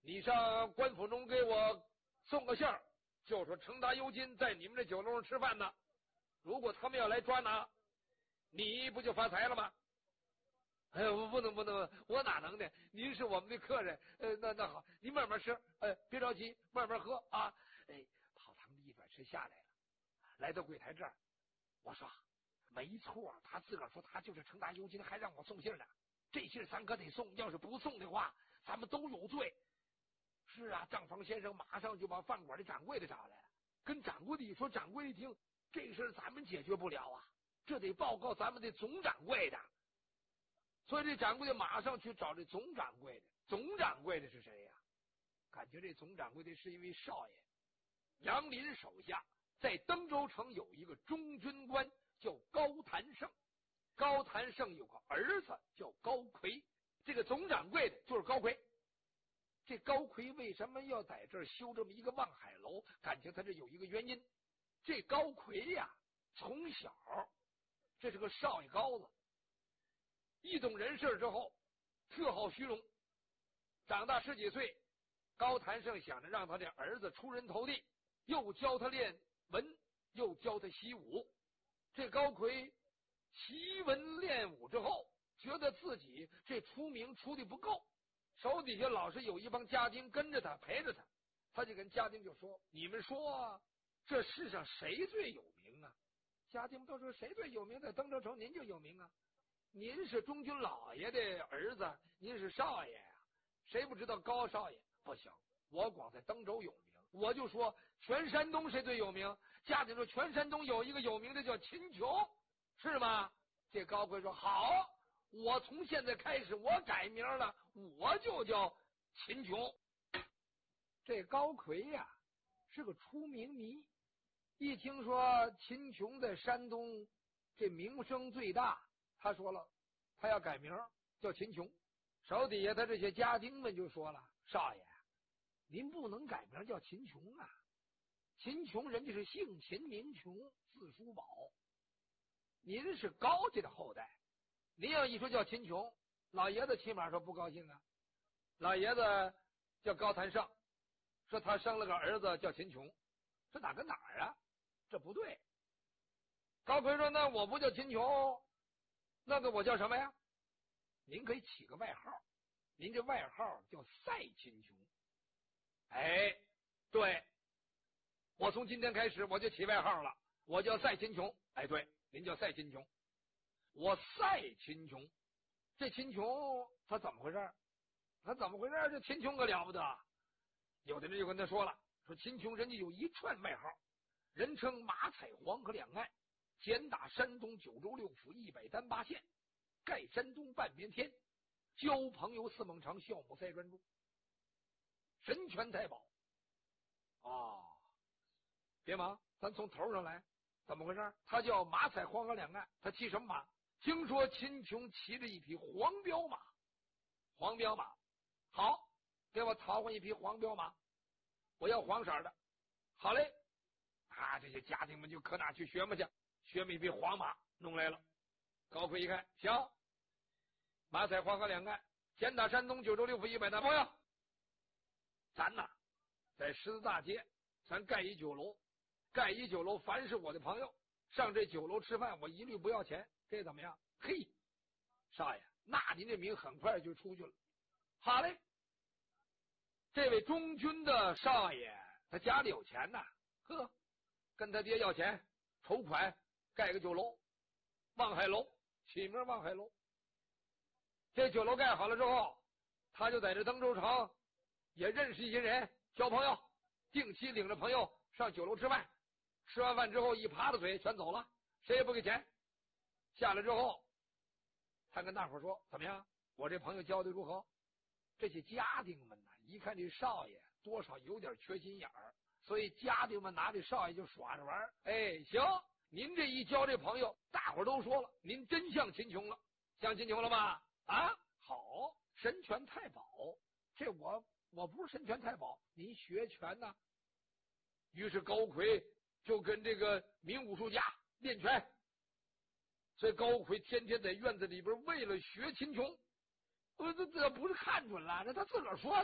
你上官府中给我送个信儿，就说程达尤金在你们这酒楼上吃饭呢。如果他们要来抓拿，你不就发财了吗？哎呀，不能，我哪能呢？您是我们的客人，那好，您慢慢吃，别着急，慢慢喝啊。跑堂的一转身下来了，来到柜台这儿，我说没错，他自个儿说他就是程达尤金，还让我送信呢。这信咱可得送，要是不送的话，咱们都有罪。是啊，账房先生马上就把饭馆的掌柜的找来了，跟掌柜的一说，掌柜一听，这个事咱们解决不了啊，这得报告咱们的总掌柜的。所以这掌柜的马上去找这总掌柜的。总掌柜的是谁呀？感觉这总掌柜的是一位少爷，杨林手下在登州城有一个中军官叫高谭胜，高谭胜有个儿子叫高奎，这个总掌柜的就是高奎。这高奎为什么要在这儿修这么一个望海楼？感情他这有一个原因。这高奎呀，从小这是个少爷高子，一懂人事之后特好虚荣，长大10几岁，高谭胜想着让他这儿子出人头地，又教他练文，又教他习武。这高奎习文练武之后，觉得自己这出名出的不够，手底下老是有一帮家丁跟着他陪着他，他就跟家丁就说：你们说这世上谁最有名啊？家丁们都说谁最有名，在登州城您就有名啊，您是中军老爷的儿子，您是少爷呀，谁不知道高少爷？不行，我光在登州有名，我就说全山东谁最有名？家丁说全山东有一个有名的叫秦琼，是吗？这高奎说好，我从现在开始我改名了，我就叫秦琼。这高奎呀，是个出名迷，一听说秦琼在山东这名声最大，他说了他要改名叫秦琼。手底下他这些家丁们就说了：少爷，您不能改名叫秦琼啊，秦琼人家是姓秦名琼，字叔宝，您是高家的后代，您要一说叫秦琼，老爷子起码说不高兴啊。老爷子叫高谭胜，说他生了个儿子叫秦琼，这哪跟哪儿啊？这不对。高奎说：那我不叫秦琼，那个我叫什么呀？您可以起个外号，您这外号叫赛秦琼。对，我从今天开始我就起外号了，我叫赛秦琼。对，您叫赛秦琼，我赛秦琼。这秦琼他怎么回事？这秦琼可了不得。有的人就跟他说了，说秦琼人家有一串外号，人称马踩黄河两岸，简打山东九州六府100单8县，盖山东半边天，交朋友4猛长，孝母3专注，神拳太保。别忙，咱从头上来，怎么回事？他叫马踩黄河两岸，他骑什么马？听说秦琼骑着一匹黄骠马。黄骠马，好，给我淘换一匹黄骠马，我要黄色的。好嘞，这些家庭们就可哪去学嘛去，学么一匹黄马弄来了。高奎一看，行，马踩黄河两岸，简打山东九州六府100单朋友，咱呐在十字大街咱盖一酒楼，凡是我的朋友上这酒楼吃饭，我一律不要钱，这怎么样？嘿，少爷，那您这名很快就出去了。好嘞，这位中军的少爷他家里有钱呐，跟他爹要钱筹款盖个酒楼，望海楼，起名望海楼。这酒楼盖好了之后，他就在这登州城也认识一些人，交朋友，定期领着朋友上酒楼吃饭，吃完饭之后一耙子嘴全走了，谁也不给钱。下来之后他跟大伙说，怎么样，我这朋友交的如何？这些家丁们呢，一看这少爷多少有点缺心眼儿，所以家丁们拿这少爷就耍着玩。行，您这一交这朋友，大伙都说了，您真像秦琼了，像秦琼了吧？好，神拳太保，这我不是神拳太保，您学拳呢？于是高奎就跟这个名武术家练拳，所以高奎天天在院子里边为了学秦琼，这不是看准了，这他自个儿说